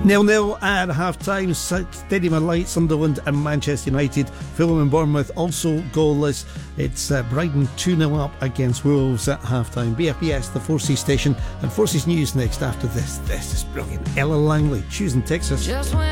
0-0 at half-time. Stadium of Light, Sunderland and Manchester United. Fulham and Bournemouth also goalless. It's Brighton 2-0 up against Wolves at half-time. BFBS, the 4C station, and 4C's News next after this. This is brilliant. Ella Langley, choosing Texas.